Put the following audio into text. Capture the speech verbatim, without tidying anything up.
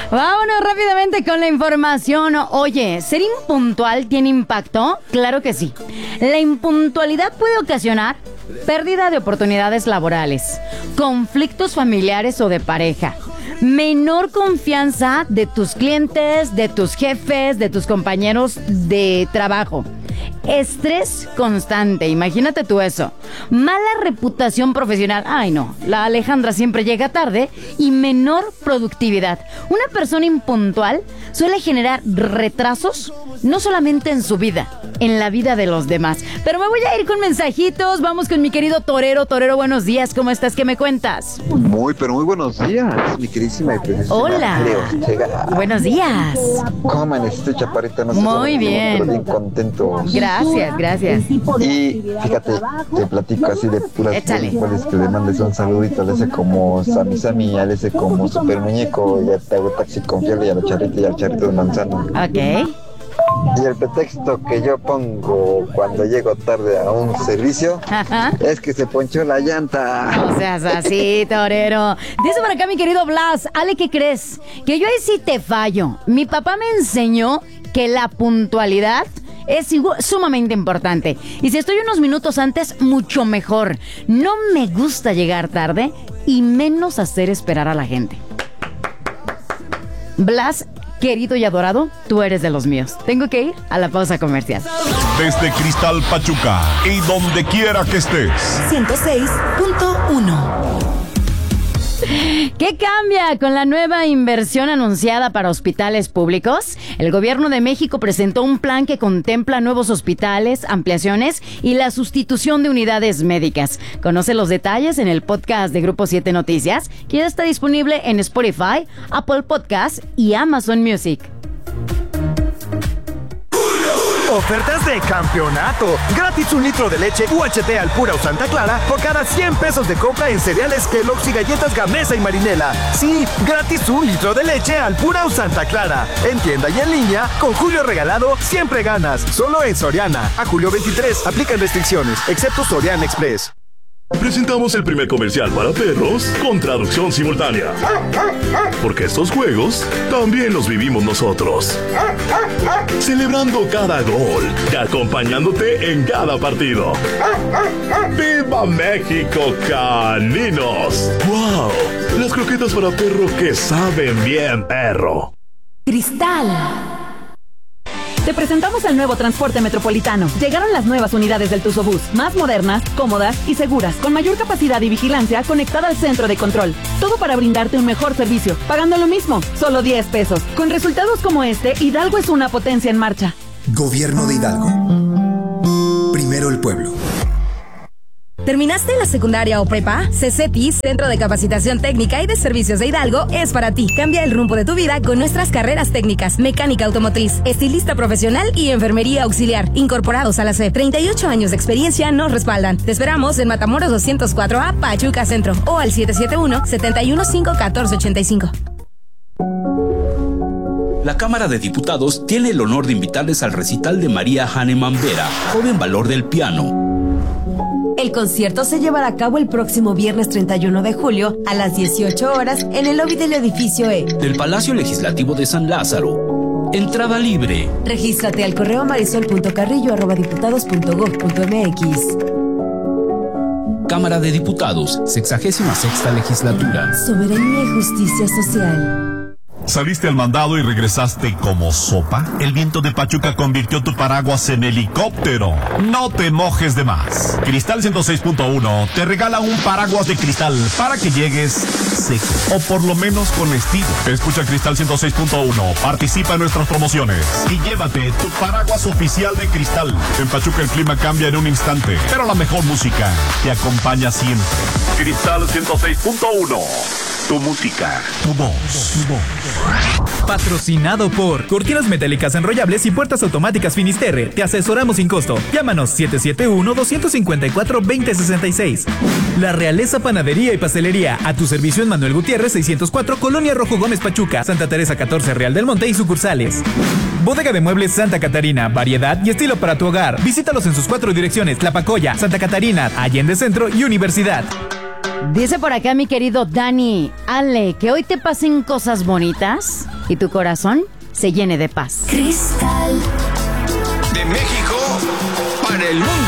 Vámonos rápidamente con la información. Oye, ¿ser impuntual tiene impacto? Claro que sí. La impuntualidad puede ocasionar pérdida de oportunidades laborales, conflictos familiares o de pareja, menor confianza de tus clientes, de tus jefes, de tus compañeros de trabajo. Estrés constante, imagínate tú eso. Mala reputación profesional. Ay no, la Alejandra siempre llega tarde. Y menor productividad. Una persona impuntual suele generar retrasos, no solamente en su vida, en la vida de los demás. Pero me voy a ir con mensajitos. Vamos con mi querido Torero. Torero, buenos días, ¿cómo estás? ¿Qué me cuentas? Muy, pero muy buenos días, mi queridísima y preciosa Hola. Leo Ortega. Buenos días. ¿Cómo amaneciste, chaparrita? No sé Muy cómo, bien. Pero bien contentos. Gracias, gracias. Y fíjate, te platico así de puras Échale. puras que le mandes un saludito. Le hace como Sami Sami, le hace como Super Muñeco. Ya te hago taxi con Fiel y a la charrita y al charrito de manzana. Ok. Y el pretexto que yo pongo cuando llego tarde a un servicio Ajá. es que se ponchó la llanta. O seas así, Torero. Dice por acá mi querido Blas. Ale, ¿qué crees? Que yo ahí sí te fallo. Mi papá me enseñó que la puntualidad es igual, sumamente importante. Y si estoy unos minutos antes, mucho mejor. No me gusta llegar tarde y menos hacer esperar a la gente. Blas, querido y adorado, tú eres de los míos. Tengo que ir a la pausa comercial. Desde Cristal Pachuca y donde quiera que estés. ciento seis punto uno. ¿Qué cambia con la nueva inversión anunciada para hospitales públicos? El gobierno de México presentó un plan que contempla nuevos hospitales, ampliaciones y la sustitución de unidades médicas. Conoce los detalles en el podcast de Grupo siete Noticias, que ya está disponible en Spotify, Apple Podcasts y Amazon Music. Ofertas de campeonato. Gratis un litro de leche U H T Alpura o Santa Clara por cada cien pesos de compra en cereales Kellogg's y galletas Gamesa y Marinela. Sí, gratis un litro de leche Alpura o Santa Clara. En tienda y en línea, con Julio Regalado, siempre ganas. Solo en Soriana. A julio veintitrés, aplican restricciones, excepto Soriana Express. Presentamos el primer comercial para perros con traducción simultánea. Porque estos juegos también los vivimos nosotros. Celebrando cada gol y acompañándote en cada partido. ¡Viva México, caninos! ¡Wow! Las croquetas para perro que saben bien, perro. Cristal. Te presentamos el nuevo transporte metropolitano. Llegaron las nuevas unidades del Tuzobús, más modernas, cómodas y seguras, con mayor capacidad y vigilancia conectada al centro de control. Todo para brindarte un mejor servicio, pagando lo mismo, solo diez pesos. Con resultados como este, Hidalgo es una potencia en marcha. Gobierno de Hidalgo. Primero el pueblo. ¿Terminaste la secundaria o prepa? CECETI, Centro de Capacitación Técnica y de Servicios de Hidalgo, es para ti. Cambia el rumbo de tu vida con nuestras carreras técnicas: mecánica automotriz, estilista profesional y enfermería auxiliar, incorporados a la C E P. treinta y ocho años de experiencia nos respaldan. Te esperamos en Matamoros doscientos cuatro A, Pachuca Centro, o al siete siete uno, siete uno cinco, uno cuatro ocho cinco. La Cámara de Diputados tiene el honor de invitarles al recital de María Hahnemann Vera, joven valor del piano. El concierto se llevará a cabo el próximo viernes treinta y uno de julio a las dieciocho horas en el lobby del edificio E del Palacio Legislativo de San Lázaro. Entrada libre. Regístrate al correo marisol punto carrillo arroba diputados punto gob punto mx. Cámara de Diputados, sexagésima sexta legislatura. Soberanía y justicia social. ¿Saliste al mandado y regresaste como sopa? El viento de Pachuca convirtió tu paraguas en helicóptero. No te mojes de más. Cristal ciento seis punto uno te regala un paraguas de cristal para que llegues seco, o por lo menos con estilo. Escucha Cristal ciento seis punto uno, participa en nuestras promociones y llévate tu paraguas oficial de Cristal. En Pachuca el clima cambia en un instante, pero la mejor música te acompaña siempre. Cristal ciento seis punto uno. Tu música, tu voz, tu voz. Patrocinado por Cortinas Metálicas Enrollables y Puertas Automáticas Finisterre. Te asesoramos sin costo. Llámanos siete siete uno, dos cinco cuatro, dos cero seis seis. La Realeza Panadería y Pastelería. A tu servicio en Manuel Gutiérrez seiscientos cuatro, Colonia Rojo Gómez Pachuca, Santa Teresa catorce, Real del Monte y sucursales. Bodega de Muebles Santa Catarina. Variedad y estilo para tu hogar. Visítalos en sus cuatro direcciones: Tlapacoya, Santa Catarina, Allende Centro y Universidad. Dice por acá mi querido Dani: Ale, que hoy te pasen cosas bonitas y tu corazón se llene de paz. Cristal. De México para el mundo.